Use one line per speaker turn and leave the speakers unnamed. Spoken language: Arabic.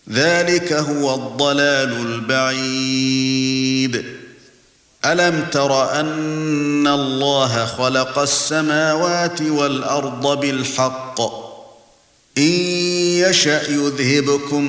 ذلك هو الضلال البعيد. ألم تر أن الله خلق السماوات والأرض بالحق إن يشأ يذهبكم